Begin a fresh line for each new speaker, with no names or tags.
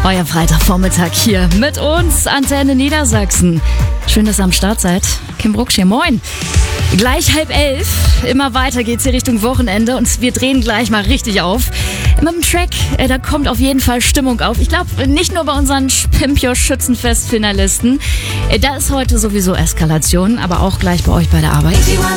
Euer Freitagvormittag hier mit uns, Antenne Niedersachsen. Schön, dass ihr am Start seid. Kim Brucksch hier, moin. Gleich 10:30, immer weiter geht's hier Richtung Wochenende und wir drehen gleich mal richtig auf. Mit dem Track, da kommt auf jeden Fall Stimmung auf. Ich glaube, nicht nur bei unseren Pimpio-Schützenfest-Finalisten. Da ist heute sowieso Eskalation, aber auch gleich bei euch bei der Arbeit.